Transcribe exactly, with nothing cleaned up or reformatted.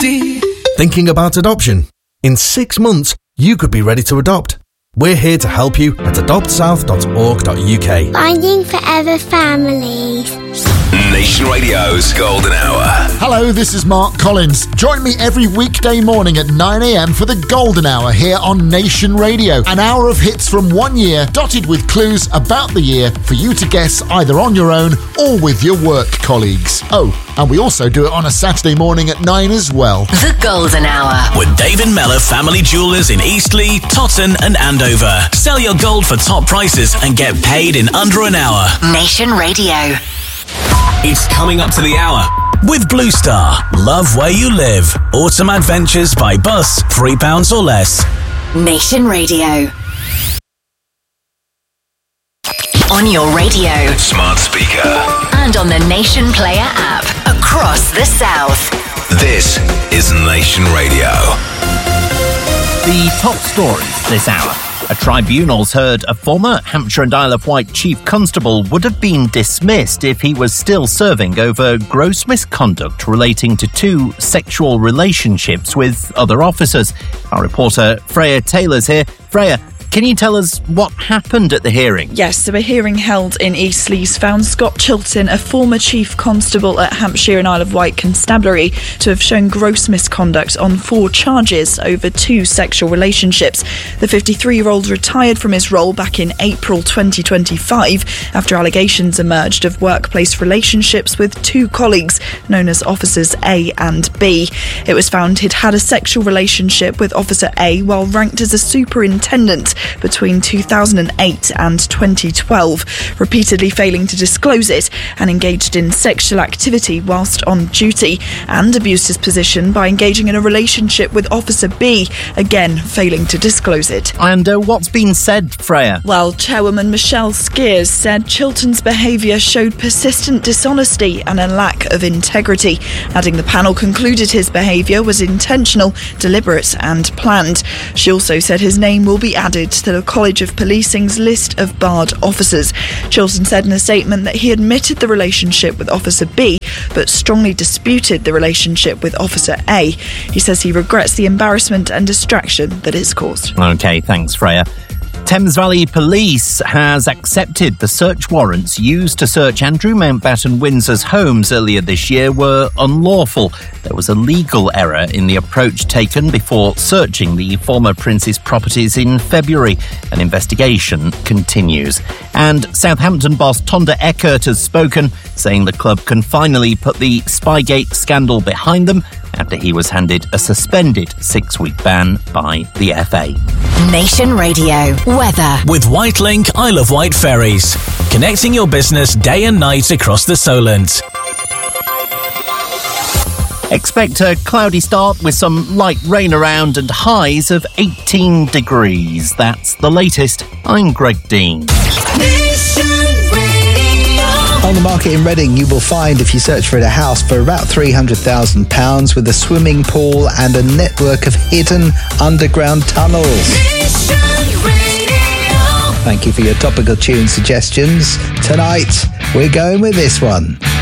Thinking about adoption? In six months, you could be ready to adopt. We're here to help you at adopt south dot org dot U K. Finding Forever Families. Nation Radio's Golden Hour. Hello, this is Mark Collins. Join me every weekday morning at nine a.m. for the Golden Hour here on Nation Radio. An hour of hits from one year, dotted with clues about the year for you to guess either on your own or with your work colleagues. Oh, and we also do it on a Saturday morning at nine as well. The Golden Hour. With David Mellor Family Jewellers in Eastleigh, Totton and Andover. Sell your gold for top prices and get paid in under an hour. Nation Radio. It's coming up to the hour with Blue Star. Love where you live. Autumn adventures by bus, three pounds or less. Nation Radio. On your radio, smart speaker, and on the Nation Player app across the South. This is Nation Radio. The top stories this hour. A tribunal's heard a former Hampshire and Isle of Wight Chief Constable would have been dismissed if he was still serving over gross misconduct relating to two sexual relationships with other officers. Our reporter Freya Taylor's here. Freya, can you tell us what happened at the hearing? Yes, so a hearing held in Eastleigh's found Scott Chilton, a former chief constable at Hampshire and Isle of Wight Constabulary, to have shown gross misconduct on four charges over two sexual relationships. The fifty-three-year-old retired from his role back in April twenty twenty-five after allegations emerged of workplace relationships with two colleagues known as Officers A and B. It was found he'd had a sexual relationship with Officer A while ranked as a superintendent between two thousand eight and twenty twelve, repeatedly failing to disclose it, and engaged in sexual activity whilst on duty, and abused his position by engaging in a relationship with Officer B, again failing to disclose it. And uh, what's been said, Freya? Well, Chairwoman Michelle Skeers said Chilton's behaviour showed persistent dishonesty and a lack of integrity, adding the panel concluded his behaviour was intentional, deliberate and planned. She also said his name will be added to the College of Policing's list of barred officers. Chilton said in a statement that he admitted the relationship with Officer B, but strongly disputed the relationship with Officer A. He says he regrets the embarrassment and distraction that it's caused. OK, thanks, Freya. Thames Valley Police has accepted the search warrants used to search Andrew Mountbatten Windsor's homes earlier this year were unlawful. There was a legal error in the approach taken before searching the former Prince's properties in February. An investigation continues. And Southampton boss Tonda Eckert has spoken, saying the club can finally put the Spygate scandal behind them after he was handed a suspended six-week ban by the F A. Nation Radio. Weather. With Whitelink Isle of Wight Ferries. Connecting your business day and night across the Solent. Expect a cloudy start with some light rain around and highs of eighteen degrees. That's the latest. I'm Greg Dean. On the market in Reading, you will find, if you search for it, a house for about three hundred thousand pounds with a swimming pool and a network of hidden underground tunnels. Thank you for your topical tune suggestions. Tonight, we're going with this one.